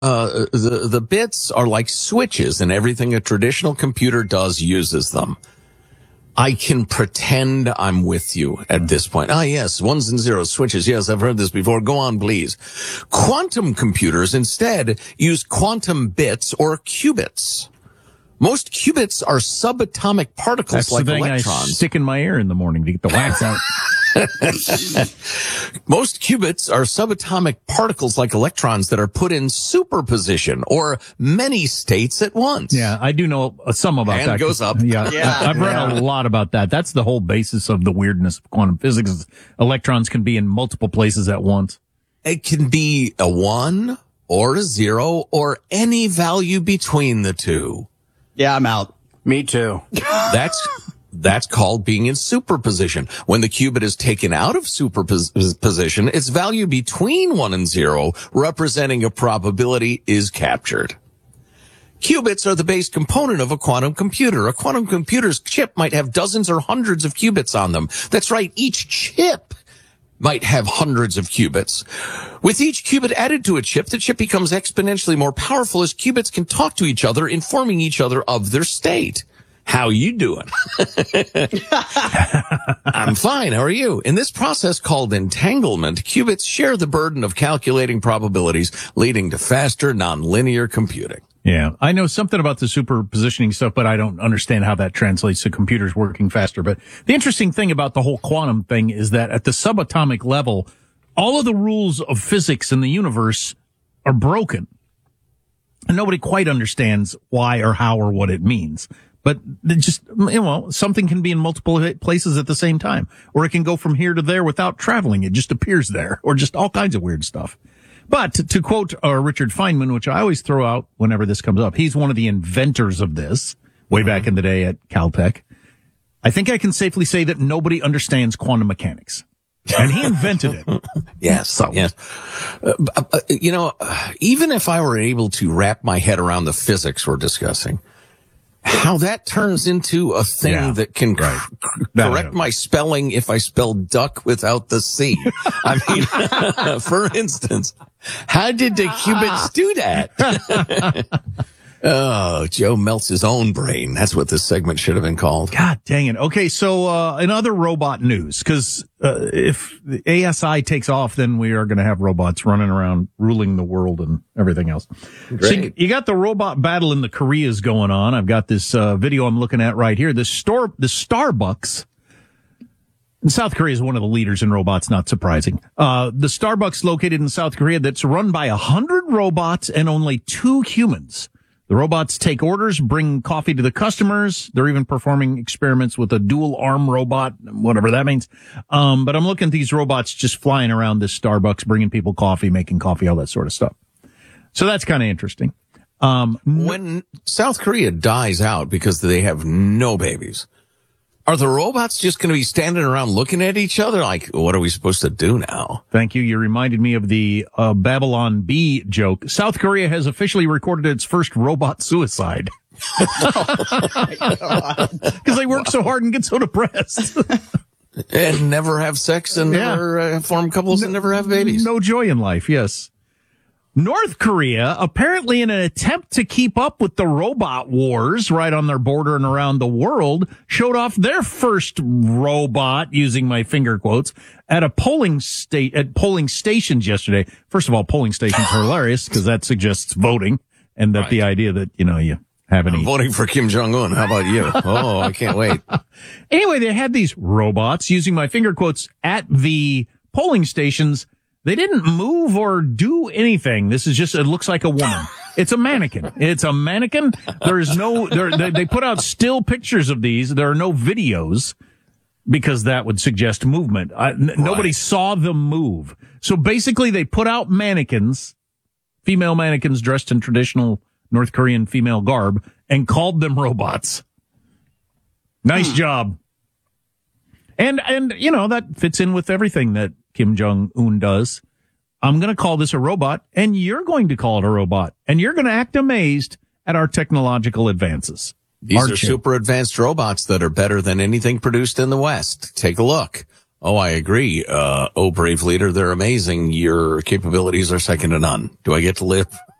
The bits are like switches, and everything a traditional computer does uses them. I can pretend I'm with you at this point. Ah, yes, ones and zeros, switches. Yes, I've heard this before. Go on, please. Quantum computers instead use quantum bits or qubits. Most qubits are subatomic particles. That's like the thing electrons. I stick in my ear in the morning to get the wax out. Most qubits are subatomic particles like electrons that are put in superposition or many states at once. Yeah, I do know some about and that. Goes up. Yeah, I've read a lot about that. That's the whole basis of the weirdness of quantum physics. Electrons can be in multiple places at once. It can be a 1 or a 0 or any value between the two. Yeah, I'm out. Me too. That's called being in superposition. When the qubit is taken out of superposition, its value between 1 and 0, representing a probability, is captured. Qubits are the base component of a quantum computer. A quantum computer's chip might have dozens or hundreds of qubits on them. That's right, each chip might have hundreds of qubits. With each qubit added to a chip, the chip becomes exponentially more powerful as qubits can talk to each other, informing each other of their state. How you doing? I'm fine. How are you? In this process called entanglement, qubits share the burden of calculating probabilities, leading to faster nonlinear computing. Yeah, I know something about the superpositioning stuff, but I don't understand how that translates to computers working faster. But the interesting thing about the whole quantum thing is that at the subatomic level, all of the rules of physics in the universe are broken. And nobody quite understands why or how or what it means. But just, something can be in multiple places at the same time. Or it can go from here to there without traveling. It just appears there. Or just all kinds of weird stuff. But to quote Richard Feynman, which I always throw out whenever this comes up, he's one of the inventors of this way back in the day at Caltech. I think I can safely say that nobody understands quantum mechanics. And he invented it. Yes. So. Yes. Even if I were able to wrap my head around the physics we're discussing, how that turns into a thing that can correct my spelling if I spell duck without the C. I mean, for instance, how did the qubits do that? Oh, Joe melts his own brain. That's what this segment should have been called. God dang it. Okay, so in other robot news, because if the ASI takes off, then we are going to have robots running around ruling the world and everything else. Great. So you got the robot battle in the Koreas going on. I've got this video I'm looking at right here. The Starbucks. And South Korea is one of the leaders in robots, not surprising. The Starbucks located in South Korea that's run by 100 robots and only 2 humans. The robots take orders, bring coffee to the customers. They're even performing experiments with a dual arm robot, whatever that means. But I'm looking at these robots just flying around this Starbucks, bringing people coffee, making coffee, all that sort of stuff. So that's kind of interesting. When South Korea dies out because they have no babies, are the robots just going to be standing around looking at each other like, what are we supposed to do now? Thank you. You reminded me of the Babylon Bee joke. South Korea has officially recorded its first robot suicide. Because they work so hard and get so depressed. And never have sex and never form couples and never have babies. No joy in life, yes. North Korea, apparently in an attempt to keep up with the robot wars right on their border and around the world, showed off their first robot, using my finger quotes, at polling stations yesterday. First of all, polling stations are hilarious because that suggests voting, and that the idea that, you have any. I'm voting for Kim Jong-un. How about you? Oh, I can't wait. Anyway, they had these robots, using my finger quotes, at the polling stations. They didn't move or do anything. It looks like a woman. It's a mannequin. It's a mannequin. They put out still pictures of these. There are no videos because that would suggest movement. Nobody saw them move. So basically they put out mannequins, female mannequins dressed in traditional North Korean female garb, and called them robots. Nice job. And that fits in with everything that Kim Jong-un does. I'm going to call this a robot, and you're going to call it a robot, and you're going to act amazed at our technological advances. These are super advanced robots that are better than anything produced in the West. Take a look. Oh, I agree. Oh, brave leader, they're amazing. Your capabilities are second to none. Do I get to live